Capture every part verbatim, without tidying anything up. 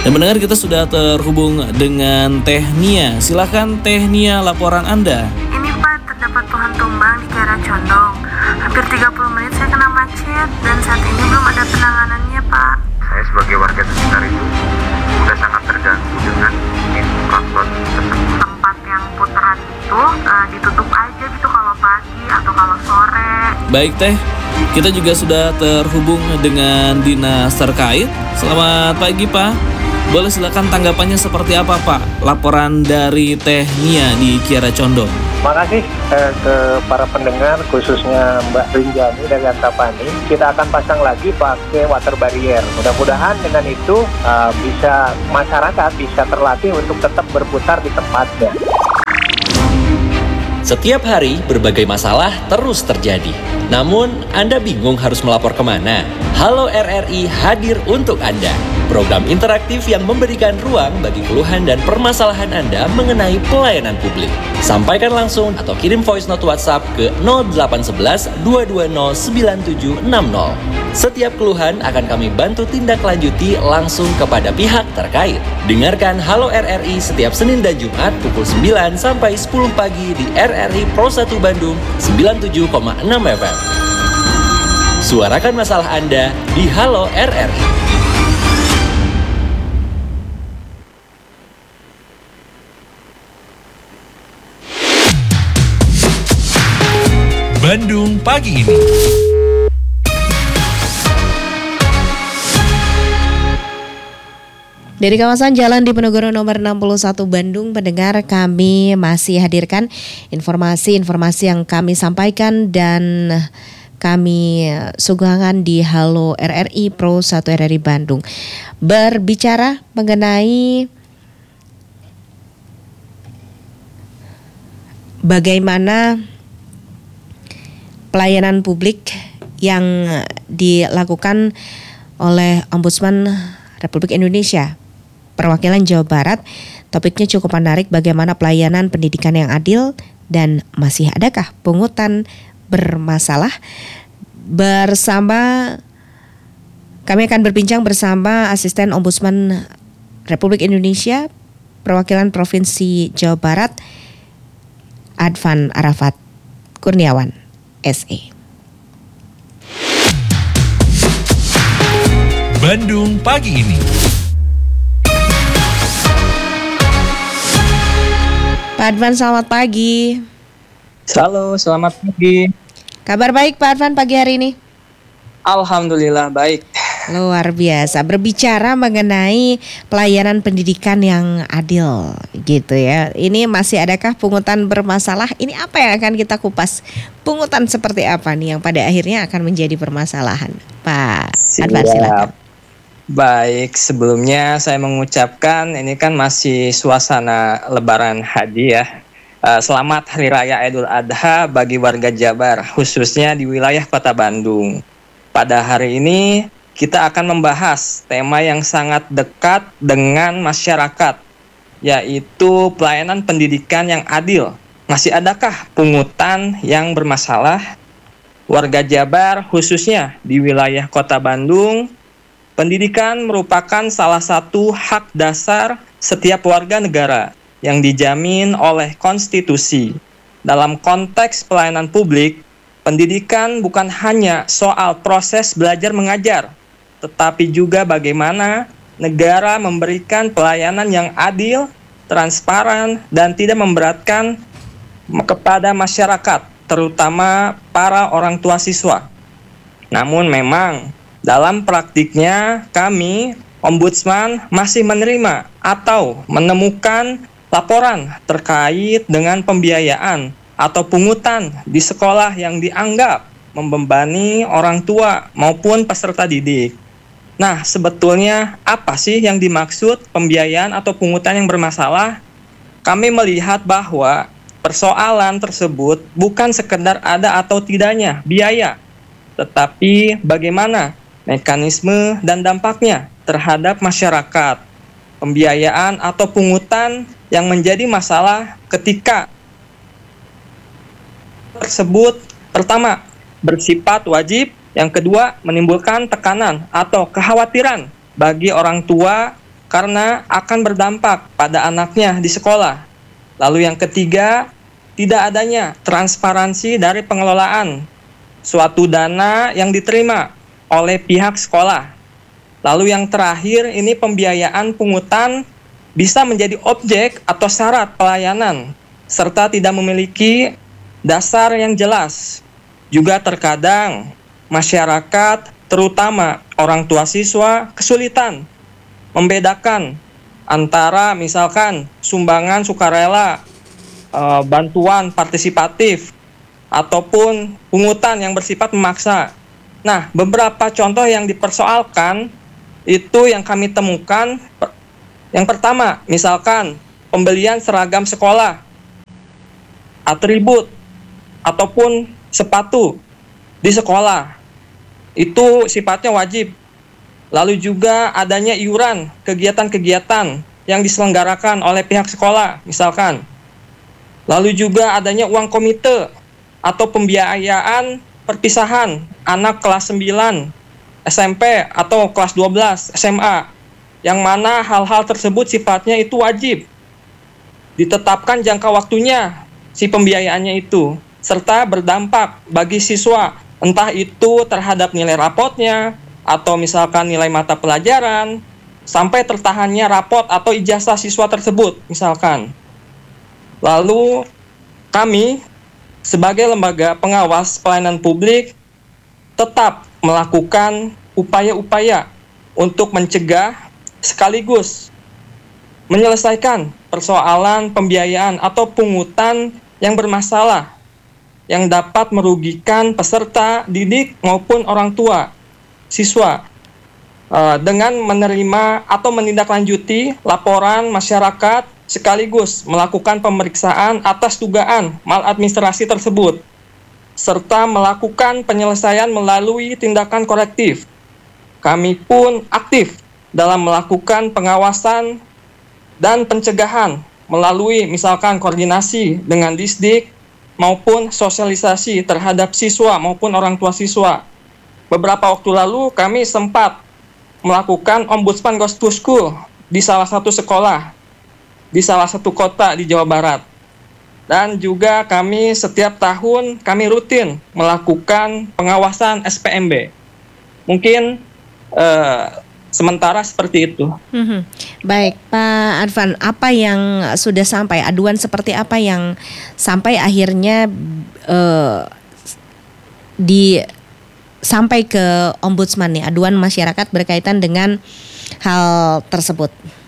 Dan mendengar kita sudah terhubung dengan Teh Nia. Silakan Teh Nia, laporan Anda. Ini Pak, terdapat pohon tumbang di Kiara Condong. Hampir tiga puluh menit saya kena macet dan saat ini belum ada penanganannya Pak. Saya sebagai warga sekitar itu sudah sangat terganggu dengan infrastruktur tersebut. Tempat yang putaran itu uh, ditutup aja gitu kalau pagi atau kalau sore. Baik Teh, kita juga sudah terhubung dengan dinas terkait. Selamat pagi Pak. Boleh silakan tanggapannya seperti apa Pak? Laporan dari Teh Nia di Kiara Condong. Terima kasih eh, ke para pendengar, khususnya Mbak Rinjani dari Antapani. Kita akan pasang lagi pakai water barrier. Mudah-mudahan dengan itu uh, bisa masyarakat bisa terlatih untuk tetap berputar di tempatnya. Setiap hari berbagai masalah terus terjadi. Namun Anda bingung harus melapor kemana? Halo R R I hadir untuk Anda. Program interaktif yang memberikan ruang bagi keluhan dan permasalahan Anda mengenai pelayanan publik. Sampaikan langsung atau kirim voice note WhatsApp ke nol delapan satu satu dua dua nol sembilan tujuh enam nol. Setiap keluhan akan kami bantu tindak lanjuti langsung kepada pihak terkait. Dengarkan Halo R R I setiap Senin dan Jumat pukul sembilan sampai sepuluh pagi di R R I Pro satu Bandung sembilan puluh tujuh koma enam F M. Suarakan masalah Anda di Halo R R I. Bandung pagi ini. Dari kawasan Jalan Diponegoro nomor enam puluh satu Bandung, pendengar, kami masih hadirkan informasi-informasi yang kami sampaikan dan kami suguhkan di Halo R R I Pro satu R R I Bandung. Berbicara mengenai bagaimana pelayanan publik yang dilakukan oleh Ombudsman Republik Indonesia perwakilan Jawa Barat. Topiknya cukup menarik, bagaimana pelayanan pendidikan yang adil dan masih adakah pungutan bermasalah. Bersama kami akan berbincang bersama Asisten Ombudsman Republik Indonesia perwakilan Provinsi Jawa Barat, Advan Arafat Kurniawan S E. Bandung pagi ini. Pak Advan, selamat pagi. Halo, selamat pagi. Kabar baik Pak Advan pagi hari ini? Alhamdulillah baik. Luar biasa. Berbicara mengenai pelayanan pendidikan yang adil gitu ya. Ini masih adakah pungutan bermasalah? Ini apa yang akan kita kupas? Pungutan seperti apa nih yang pada akhirnya akan menjadi permasalahan? Pak Advan, silakan. Baik, sebelumnya saya mengucapkan ini kan masih suasana Lebaran Haji ya. Uh, selamat Hari Raya Idul Adha bagi warga Jabar, khususnya di wilayah Kota Bandung. Pada hari ini kita akan membahas tema yang sangat dekat dengan masyarakat, yaitu pelayanan pendidikan yang adil. Masih adakah pungutan yang bermasalah? Warga Jabar, khususnya di wilayah Kota Bandung, pendidikan merupakan salah satu hak dasar setiap warga negara yang dijamin oleh konstitusi. Dalam konteks pelayanan publik, pendidikan bukan hanya soal proses belajar mengajar, tetapi juga bagaimana negara memberikan pelayanan yang adil, transparan, dan tidak memberatkan kepada masyarakat, terutama para orang tua siswa. Namun memang dalam praktiknya kami, Ombudsman, masih menerima atau menemukan laporan terkait dengan pembiayaan atau pungutan di sekolah yang dianggap membebani orang tua maupun peserta didik. Nah, sebetulnya apa sih yang dimaksud pembiayaan atau pungutan yang bermasalah? Kami melihat bahwa persoalan tersebut bukan sekedar ada atau tidaknya biaya, tetapi bagaimana mekanisme dan dampaknya terhadap masyarakat. Pembiayaan atau pungutan yang menjadi masalah ketika tersebut pertama bersifat wajib, yang kedua menimbulkan tekanan atau kekhawatiran bagi orang tua karena akan berdampak pada anaknya di sekolah. Lalu yang ketiga, tidak adanya transparansi dari pengelolaan suatu dana yang diterima oleh pihak sekolah. Lalu yang terakhir, ini pembiayaan pungutan bisa menjadi objek atau syarat pelayanan serta tidak memiliki dasar yang jelas. Juga terkadang masyarakat, terutama orang tua siswa, kesulitan membedakan antara misalkan sumbangan sukarela, e, bantuan partisipatif, ataupun pungutan yang bersifat memaksa. Nah, beberapa contoh yang dipersoalkan itu yang kami temukan. Yang pertama, misalkan pembelian seragam sekolah, atribut, ataupun sepatu di sekolah. Itu sifatnya wajib. Lalu juga adanya iuran kegiatan-kegiatan yang diselenggarakan oleh pihak sekolah, misalkan. Lalu juga adanya uang komite atau pembiayaan perpisahan anak kelas sembilan S M P atau kelas dua belas S M A, yang mana hal-hal tersebut sifatnya itu wajib. Ditetapkan jangka waktunya si pembiayaannya itu, serta berdampak bagi siswa, entah itu terhadap nilai rapotnya, atau misalkan nilai mata pelajaran, sampai tertahannya rapot atau ijazah siswa tersebut, misalkan. Lalu kami sebagai lembaga pengawas pelayanan publik tetap melakukan upaya-upaya untuk mencegah sekaligus menyelesaikan persoalan pembiayaan atau pungutan yang bermasalah yang dapat merugikan peserta didik maupun orang tua siswa, dengan menerima atau menindaklanjuti laporan masyarakat sekaligus melakukan pemeriksaan atas dugaan maladministrasi tersebut, serta melakukan penyelesaian melalui tindakan korektif. Kami pun aktif dalam melakukan pengawasan dan pencegahan melalui misalkan koordinasi dengan Disdik maupun sosialisasi terhadap siswa maupun orang tua siswa. Beberapa waktu lalu kami sempat melakukan Ombudsman Goes to School di salah satu sekolah, di salah satu kota di Jawa Barat. Dan juga kami setiap tahun kami rutin melakukan pengawasan S P M B. Mungkin eh, sementara seperti itu. Hmm. Baik, Pak Advan, apa yang sudah sampai, aduan seperti apa yang sampai akhirnya eh, di sampai ke Ombudsman nih, aduan masyarakat berkaitan dengan hal tersebut?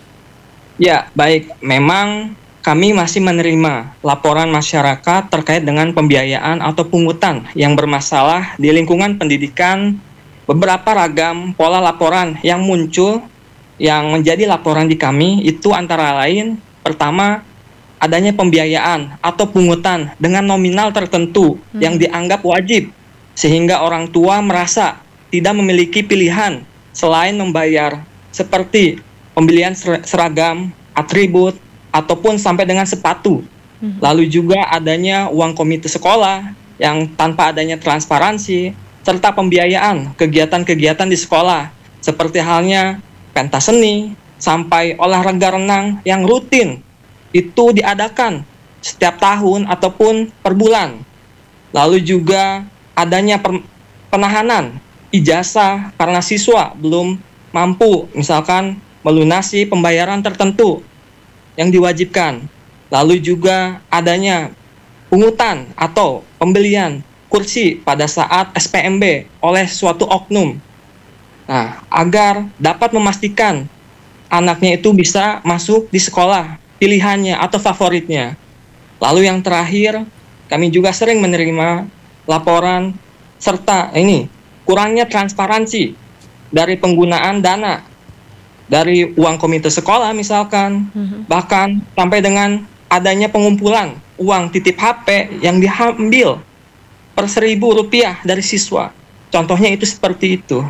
Ya, baik. Memang kami masih menerima laporan masyarakat terkait dengan pembiayaan atau pungutan yang bermasalah di lingkungan pendidikan. Beberapa ragam pola laporan yang muncul yang menjadi laporan di kami itu antara lain, pertama, adanya pembiayaan atau pungutan dengan nominal tertentu hmm. yang dianggap wajib, sehingga orang tua merasa tidak memiliki pilihan selain membayar, seperti pembelian seragam, atribut, ataupun sampai dengan sepatu. Hmm. Lalu juga adanya uang komite sekolah yang tanpa adanya transparansi, serta pembiayaan kegiatan-kegiatan di sekolah, seperti halnya pentas seni, sampai olahraga renang yang rutin itu diadakan setiap tahun ataupun per bulan. Lalu juga adanya per- penahanan ijazah karena siswa belum mampu misalkan melunasi pembayaran tertentu yang diwajibkan. Lalu juga adanya pungutan atau pembelian kursi pada saat S P M B oleh suatu oknum. Nah, agar dapat memastikan anaknya itu bisa masuk di sekolah pilihannya atau favoritnya. Lalu yang terakhir, kami juga sering menerima laporan serta ini kurangnya transparansi dari penggunaan dana dari uang komite sekolah misalkan, mm-hmm. bahkan sampai dengan adanya pengumpulan uang titip H P yang diambil per seribu rupiah dari siswa. Contohnya itu seperti itu.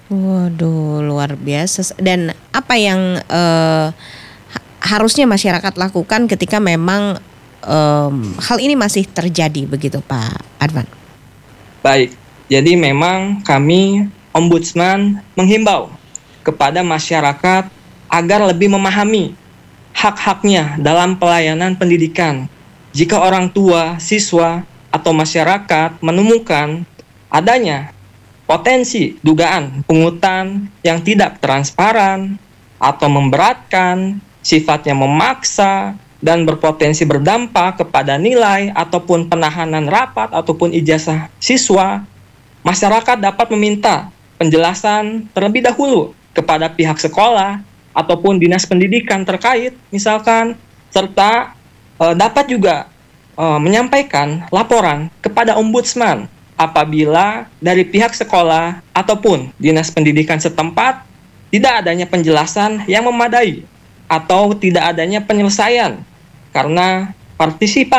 Waduh, luar biasa. Dan apa yang uh, harusnya masyarakat lakukan ketika memang um, hal ini masih terjadi begitu, Pak Advan? Baik, jadi memang kami Ombudsman menghimbau kepada masyarakat agar lebih memahami hak-haknya dalam pelayanan pendidikan. Jika orang tua, siswa, atau masyarakat menemukan adanya potensi dugaan pungutan yang tidak transparan atau memberatkan, sifatnya memaksa, dan berpotensi berdampak kepada nilai ataupun penahanan rapat ataupun ijazah siswa, masyarakat dapat meminta penjelasan terlebih dahulu kepada pihak sekolah ataupun dinas pendidikan terkait misalkan, serta e, dapat juga e, menyampaikan laporan kepada ombudsman apabila dari pihak sekolah ataupun dinas pendidikan setempat tidak adanya penjelasan yang memadai atau tidak adanya penyelesaian karena partisipasi